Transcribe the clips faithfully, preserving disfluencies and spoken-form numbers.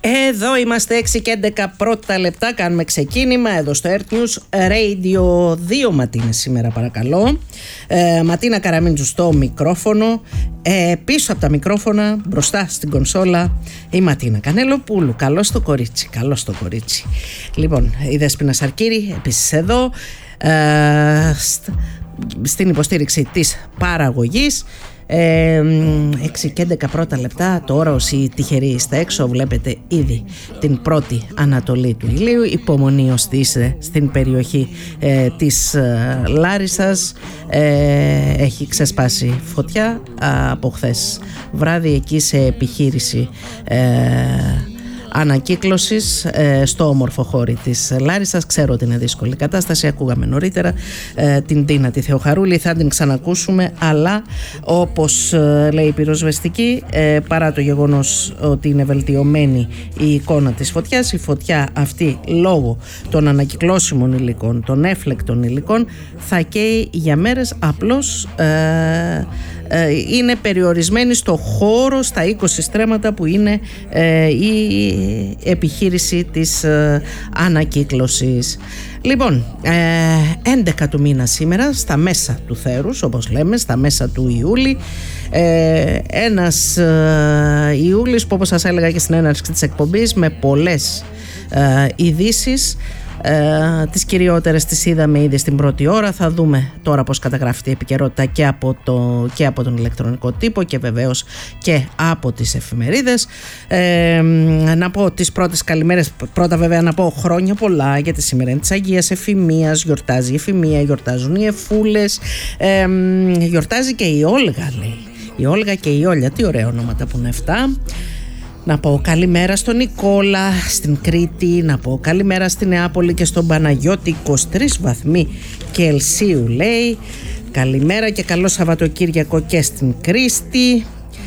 Εδώ είμαστε έξι και έντεκα πρώτα λεπτά, κάνουμε ξεκίνημα εδώ στο Earth News Radio δύο. Ματίνα σήμερα παρακαλώ. ε, Ματίνα Καραμίντζου στο μικρόφωνο, ε, πίσω από τα μικρόφωνα, μπροστά στην κονσόλα η Ματίνα Κανέλοπουλου. Καλώς το κορίτσι, καλώς το κορίτσι. Λοιπόν, η Δέσποινα Σαρκύρη επίσης εδώ, ε, στ, στην υποστήριξη της παραγωγής. Ε, έξι και έντεκα πρώτα λεπτά. Τώρα όσοι τυχεροί είστε έξω, βλέπετε ήδη την πρώτη ανατολή του ηλίου. Υπομονή ώστε είστε στην περιοχή ε, της ε, Λάρισσας. ε, Έχει ξεσπάσει φωτιά α, από χθες βράδυ εκεί σε επιχείρηση ε, ανακύκλωσης ε, στο όμορφο χώρι της Λάρισσας. Ξέρω ότι είναι δύσκολη κατάσταση, ακούγαμε νωρίτερα ε, την Τίνα τη Θεοχαρούλη, θα την ξανακούσουμε, αλλά όπως ε, λέει η πυροσβεστική, ε, παρά το γεγονός ότι είναι βελτιωμένη η εικόνα της φωτιάς, η φωτιά αυτή λόγω των ανακυκλώσιμων υλικών, των έφλεκτων υλικών, θα καίει για μέρες. Απλώς ε, είναι περιορισμένη στο χώρο, στα είκοσι στρέμματα που είναι ε, η επιχείρηση της ε, ανακύκλωσης. Λοιπόν, ε, έντεκα του μήνα σήμερα, στα μέσα του θέρους, όπως λέμε, στα μέσα του Ιούλη. ε, Ένας ε, Ιούλης που, όπως σας έλεγα και στην έναρξη της εκπομπής, με πολλές ε, ειδήσεις. Ε, τις κυριότερες τις είδαμε ήδη στην πρώτη ώρα. Θα δούμε τώρα πώς καταγράφεται η επικαιρότητα και από, το, και από τον ηλεκτρονικό τύπο και βεβαίως και από τις εφημερίδες. ε, Να πω τις πρώτες καλημέρες. Πρώτα βέβαια να πω χρόνια πολλά, γιατί σήμερα είναι της Αγίας Εφημίας. Γιορτάζει η Εφημία, γιορτάζουν οι Εφούλες, ε, γιορτάζει και η Όλγα, λέει. Η Όλγα και η Όλια, τι ωραία ονόματα που είναι αυτά. Να πω καλημέρα στον Νικόλα στην Κρήτη, να πω καλημέρα στην Νεάπολη και στον Παναγιώτη, είκοσι τρεις βαθμοί Κελσίου λέει. Καλημέρα και καλό Σαββατοκύριακο και στην Κρίστη.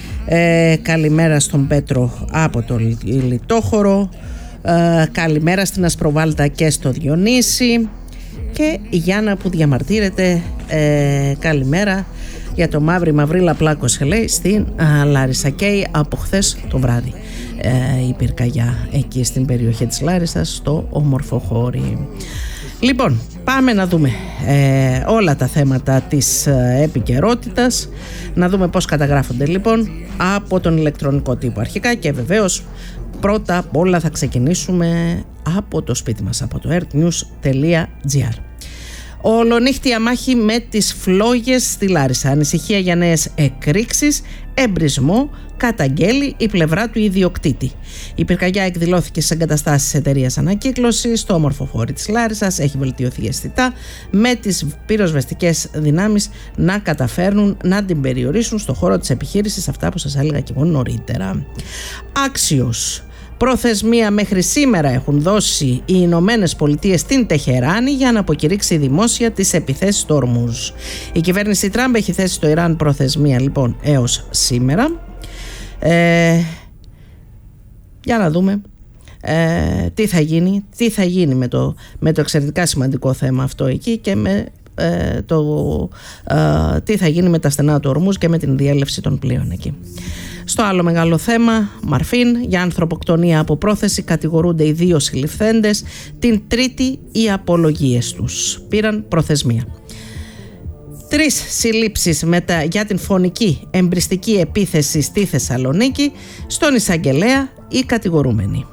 ε, Καλημέρα στον Πέτρο από το Λιτόχωρο. ε, Καλημέρα στην Ασπροβάλτα και στο Διονύση. Και η Γιάννα που διαμαρτύρεται, ε, καλημέρα για το μαύρη μαυρίλα πλάκωσε, λέει, στην α, Λάρισα. Και από χθες το βράδυ ε, η πυρκαγιά εκεί στην περιοχή της Λάρισσας, στο όμορφο χώρι. Λοιπόν, πάμε να δούμε ε, όλα τα θέματα της ε, επικαιρότητας, να δούμε πώς καταγράφονται λοιπόν από τον ηλεκτρονικό τύπο αρχικά, και βεβαίως πρώτα απ' όλα θα ξεκινήσουμε από το σπίτι μας, από το earthnews.gr. Ολονύχτια μάχη με τις φλόγες στη Λάρισα. Ανησυχία για νέες εκρήξεις, εμπρισμό, καταγγέλει η πλευρά του ιδιοκτήτη. Η πυρκαγιά εκδηλώθηκε στις εγκαταστάσεις εταιρείας ανακύκλωσης στο όμορφο χώρι της Λάρισσας. Έχει βελτιωθεί αισθητά, με τις πυροσβεστικές δυνάμεις να καταφέρνουν να την περιορίσουν στο χώρο της επιχείρησης, αυτά που σας έλεγα και εγώ νωρίτερα. Άξιος. Προθεσμία μέχρι σήμερα έχουν δώσει οι Ηνωμένες Πολιτείες στην Τεχεράνη για να αποκηρύξει δημόσια τις επιθέσεις στο Ορμούζ. Η κυβέρνηση Τραμπ έχει θέσει στο Ιράν προθεσμία λοιπόν έως σήμερα. Ε, για να δούμε ε, τι θα γίνει, τι θα γίνει με το, με το εξαιρετικά σημαντικό θέμα αυτό εκεί, και με ε, το ε, τι θα γίνει με τα στενά του Ορμούζ και με την διέλευση των πλοίων εκεί. Στο άλλο μεγάλο θέμα, Μαρφίν, για ανθρωποκτονία από πρόθεση κατηγορούνται οι δύο συλληφθέντες. Την Τρίτη οι απολογίες τους πήραν προθεσμία. Τρεις συλλήψεις μετά για την φωνική εμπριστική επίθεση στη Θεσσαλονίκη, στον εισαγγελέα οι κατηγορούμενοι.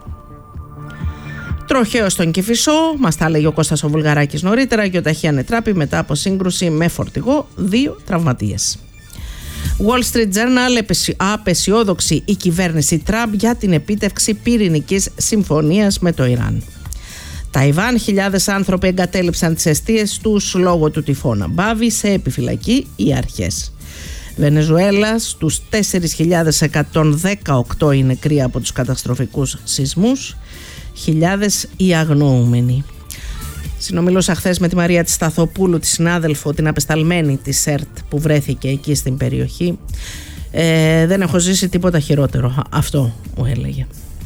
Τροχαίο στον Κηφισό, μας τα έλεγε ο Κώστας ο Βουλγαράκης νωρίτερα, και ο Ταχία Νετράπη μετά από σύγκρουση με φορτηγό, δύο τραυματίες. Wall Street Journal, απεσιόδοξη η κυβέρνηση Τραμπ για την επίτευξη πυρηνικής συμφωνίας με το Ιράν. Ταϊβάν, χιλιάδες άνθρωποι εγκατέλειψαν τις εστίες τους λόγω του τυφώνα Μπάβη, σε επιφυλακή οι αρχές. Βενεζουέλα, στους τέσσερις χιλιάδες εκατόν δεκαοκτώ οι νεκροί από τους καταστροφικούς σεισμούς, χιλιάδες οι αγνοούμενοι. Συνομιλούσα χθες με τη Μαρία της Σταθοπούλου, τη συνάδελφο, την απεσταλμένη της ΕΡΤ που βρέθηκε εκεί στην περιοχή. Ε, δεν έχω ζήσει τίποτα χειρότερο, αυτό μου έλεγε.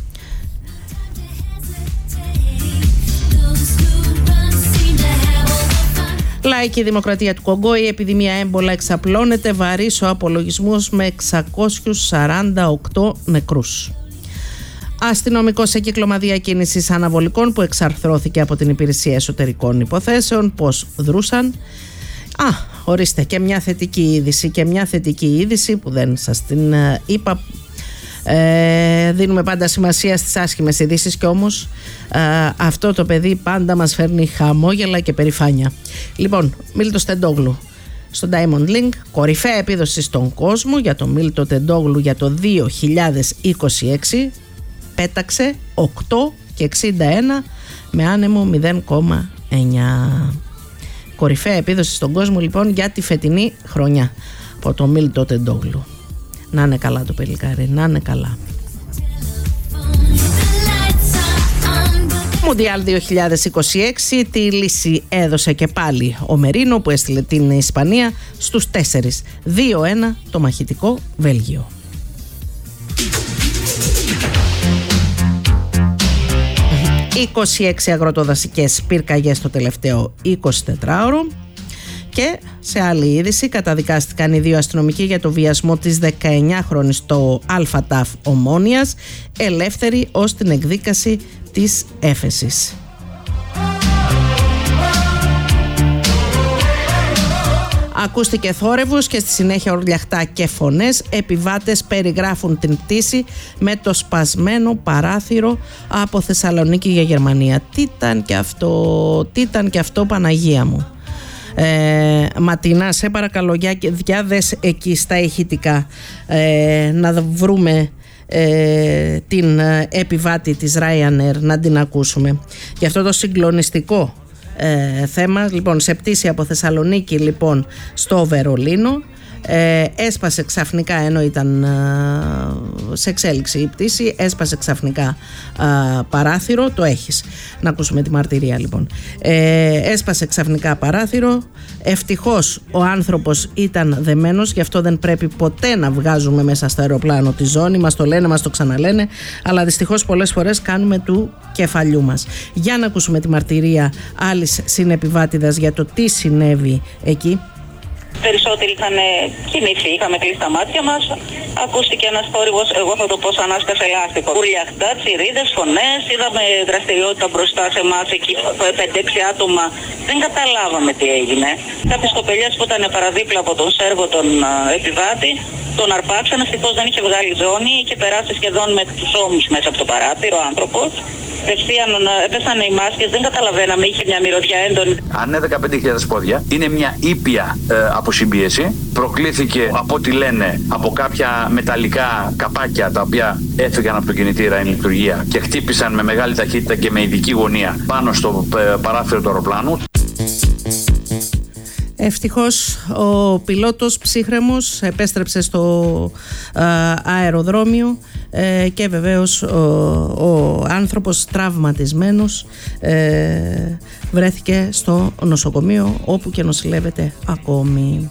Λαϊκή Δημοκρατία του Κογκό, η επιδημία έμπολα εξαπλώνεται, βαρύς ο απολογισμός με εξακόσιους σαράντα οκτώ νεκρούς. Αστυνομικό σε κύκλωμα διακίνησης αναβολικών που εξαρθρώθηκε από την Υπηρεσία Εσωτερικών Υποθέσεων. Πώς δρούσαν? Α, ορίστε, και μια θετική είδηση και μια θετική είδηση που δεν σας την ε, είπα. Ε, δίνουμε πάντα σημασία στις άσχημες ειδήσεις και όμως ε, αυτό το παιδί πάντα μας φέρνει χαμόγελα και περηφάνεια. Λοιπόν, Μίλτος Τεντόγλου στο Diamond Link, κορυφαία επίδοση στον κόσμο για τον Μίλτο Τεντόγλου για το δύο χιλιάδες είκοσι έξι, πέταξε οκτώ και εξήντα ένα με άνεμο μηδέν κόμμα εννιά. Κορυφαία επίδοση στον κόσμο λοιπόν για τη φετινή χρονιά από τον Μίλτο Τεντόγλου. Να είναι καλά το πελικάρι, να είναι καλά. Μουντιάλ δύο χιλιάδες είκοσι έξι, τη λύση έδωσε και πάλι ο Μερίνο που έστειλε την Ισπανία στους τέσσερις. δύο ένα το μαχητικό Βέλγιο. είκοσι έξι αγροτοδασικές πυρκαγιές το τελευταίο εικοσιτετράωρο. Και σε άλλη είδηση, καταδικάστηκαν οι δύο αστυνομικοί για το βιασμό της δεκαεννιάχρονης στο ΑΤΑΦ Ομόνιας, ελεύθεροι ως την εκδίκαση της έφεσης. Ακούστηκε θόρυβος και στη συνέχεια ορλιαχτά και φωνές. Επιβάτες περιγράφουν την πτήση με το σπασμένο παράθυρο από Θεσσαλονίκη για Γερμανία. Τι ήταν και αυτό, τι ήταν και αυτό, Παναγία μου. Ε, Ματινά, σε παρακαλώ, για, για δες εκεί στα ηχητικά ε, να βρούμε ε, την επιβάτη της Ryanair, να την ακούσουμε για αυτό το συγκλονιστικό ε, θέμα. Λοιπόν, σε πτήση από Θεσσαλονίκη λοιπόν στο Βερολίνο, Ε, έσπασε ξαφνικά, ενώ ήταν ε, σε εξέλιξη η πτήση, έσπασε ξαφνικά ε, παράθυρο. Το έχεις, να ακούσουμε τη μαρτυρία λοιπόν. ε, Έσπασε ξαφνικά παράθυρο. Ευτυχώς ο άνθρωπος ήταν δεμένος, γι' αυτό δεν πρέπει ποτέ να βγάζουμε μέσα στο αεροπλάνο τη ζώνη. Μας το λένε, μας το ξαναλένε, αλλά δυστυχώς πολλές φορές κάνουμε του κεφαλιού μας. Για να ακούσουμε τη μαρτυρία άλλης συνεπιβάτηδας για το τι συνέβη εκεί. Περισσότεροι είχαν κοιμηθεί, είχαμε κλείσει τα μάτια μας. Ακούστηκε ένας θόρυβος, εγώ θα το πω σαν άσκασε λάστιχο. Ουρλιαχτά, τσιρίδες, φωνές, είδαμε δραστηριότητα μπροστά σε εμάς εκεί, πέντε έξι άτομα. Δεν καταλάβαμε τι έγινε. Κάποιες κοπελιές που ήταν παραδίπλα από τον Σέρβο, τον επιβάτη, τον αρπάξαν. Ευτυχώς δεν είχε βγάλει ζώνη, είχε περάσει σχεδόν με τους ώμους μέσα από το παράθυρο ο άνθρωπος. Ευθείαν έπεσαν οι μάσκες, δεν καταλαβαίναμε, είχε μια μυρωδιά έντονη. Ανέ δεκαπέντε χιλιάδες πόδια, είναι μια ήπια ε, αποσυμπίεση. Προκλήθηκε από ό,τι λένε από κάποια μεταλλικά καπάκια τα οποία έφυγαν από το κινητήρα εν λειτουργία και χτύπησαν με μεγάλη ταχύτητα και με ειδική γωνία πάνω στο ε, παράθυρο του αεροπλάνου. Ευτυχώς ο πιλότος ψύχρεμος επέστρεψε στο ε, αεροδρόμιο ε, και βεβαίως ο, ο άνθρωπος τραυματισμένος ε, βρέθηκε στο νοσοκομείο, όπου και νοσηλεύεται ακόμη.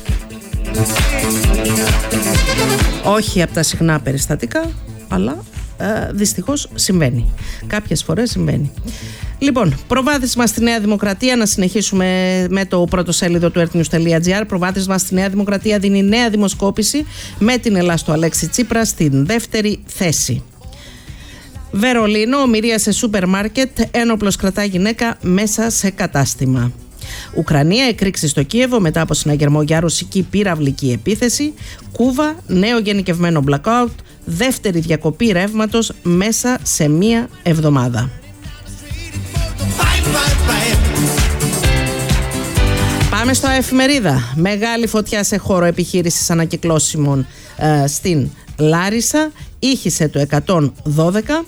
Όχι από τα συχνά περιστατικά, αλλά ε, δυστυχώς συμβαίνει. Κάποιες φορές συμβαίνει. Λοιπόν, προβάδισμα στη Νέα Δημοκρατία, να συνεχίσουμε με το πρωτοσέλιδο του earthnews τελεία gr. Προβάδισμα στη Νέα Δημοκρατία δίνει νέα δημοσκόπηση με την Ελλάδα του Αλέξη Τσίπρα στην δεύτερη θέση. Βερολίνο, ομηρία σε σούπερ μάρκετ, ένοπλος κρατά γυναίκα μέσα σε κατάστημα. Ουκρανία, εκρήξη στο Κίεβο μετά από συναγερμό για ρωσική πυραυλική επίθεση. Κούβα, νέο γενικευμένο blackout, δεύτερη διακοπή ρεύματος μέσα σε μία εβδομάδα. Πάμε στο Εφημερίδα. Μεγάλη φωτιά σε χώρο επιχείρησης ανακυκλώσιμων ε, στην Λάρισα. Ήχησε το εκατόν δώδεκα.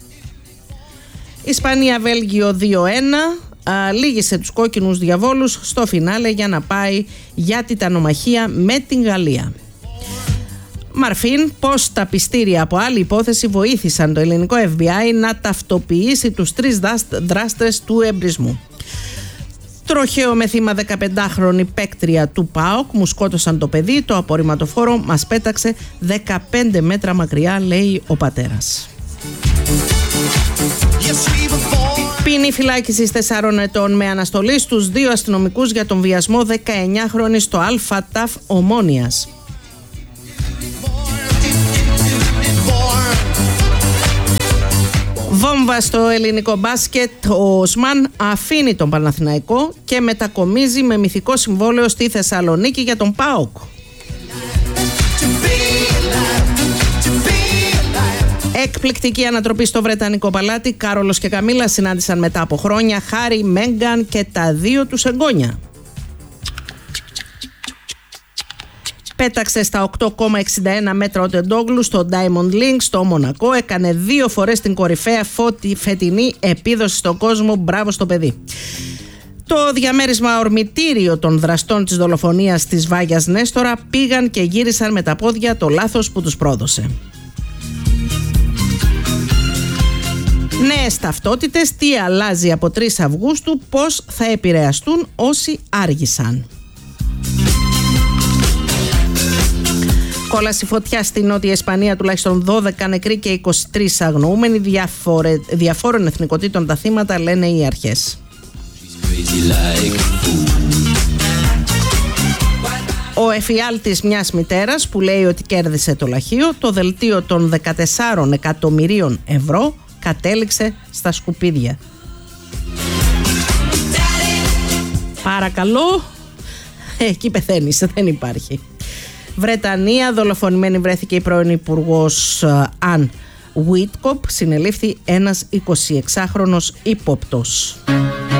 Ισπανία Βέλγιο δύο ένα. Α, λύγησε τους κόκκινους διαβόλους στο φινάλε για να πάει για τιτανομαχία με την Γαλλία. Μαρφίν, πως τα πιστήρια από άλλη υπόθεση βοήθησαν το ελληνικό εφ μπι άι να ταυτοποιήσει τους τρεις δράστες του εμπρισμού. Τροχαίο με θύμα δεκαπεντάχρονη παίκτρια του ΠΑΟΚ, μου σκότωσαν το παιδί, το απορριμματοφόρο μας πέταξε δεκαπέντε μέτρα μακριά, λέει ο πατέρας. Ποινή φυλάκισης τεσσάρων ετών με αναστολή στους δύο αστυνομικούς για τον βιασμό δεκαεννιάχρονη στο ΑΤΑΦ Ομόνιας. Βόμβα στο ελληνικό μπάσκετ. Ο Οσμάν αφήνει τον Παναθηναϊκό και μετακομίζει με μυθικό συμβόλαιο στη Θεσσαλονίκη για τον ΠΑΟΚ. Εκπληκτική ανατροπή στο Βρετανικό παλάτι. Κάρολος και Καμίλα συνάντησαν μετά από χρόνια. Χάρι, Μέγκαν και τα δύο τους εγγόνια. Πέταξε στα οκτώ κόμμα εξήντα ένα μέτρα ο Τεντόγλου στο Diamond Link στο Μονακό. Έκανε δύο φορές την κορυφαία φώτη φετινή επίδοση στον κόσμο. Μπράβο στο παιδί. Το διαμέρισμα ορμητήριο των δραστών της δολοφονίας της Βάγιας Νέστορα πήγαν και γύρισαν με τα πόδια το λάθος που τους πρόδωσε. Νέες ταυτότητες, τι αλλάζει από τρεις Αυγούστου, πώς θα επηρεαστούν όσοι άργησαν. Κόλαση φωτιά στη Νότια Ισπανία, τουλάχιστον δώδεκα νεκροί και είκοσι τρεις αγνοούμενοι, διαφορε... διαφόρων εθνικοτήτων τα θύματα, λένε οι αρχές. Ο εφιάλτης μιας μητέρας που λέει ότι κέρδισε το λαχείο, το δελτίο των δεκατεσσάρων εκατομμυρίων ευρώ κατέληξε στα σκουπίδια. Παρακαλώ, εκεί πεθαίνεις, δεν υπάρχει. Βρετανία, δολοφονημένη βρέθηκε η πρώην υπουργός Αν Βίτκοπ, συνελήφθη ένας εικοσιεξάχρονος ύποπτος.